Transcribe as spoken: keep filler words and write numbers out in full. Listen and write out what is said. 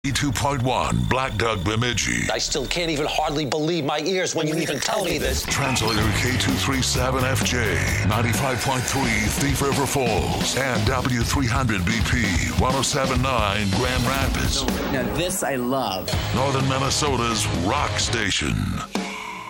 two point one Black Dog Bemidji. I still can't even hardly believe my ears when you even tell me this. Translator K two thirty-seven F J, ninety-five point three Thief River Falls, and W three hundred B P, one oh seven point nine Grand Rapids. Now this I love. Northern Minnesota's rock station.